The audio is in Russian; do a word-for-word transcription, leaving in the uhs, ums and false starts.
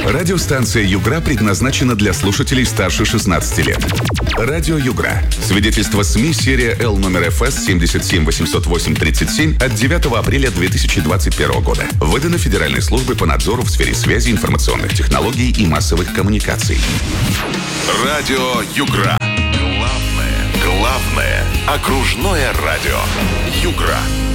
Радиостанция «Югра» предназначена для слушателей старше шестнадцати лет. Радио «Югра». Свидетельство СМИ серия Л номер эф эс семь семь восемь ноль восемь тридцать семь от девятого апреля две тысячи двадцать первого года. Выдано Федеральной службой по надзору в сфере связи, информационных технологий и массовых коммуникаций. Радио «Югра». Главное, главное окружное радио «Югра».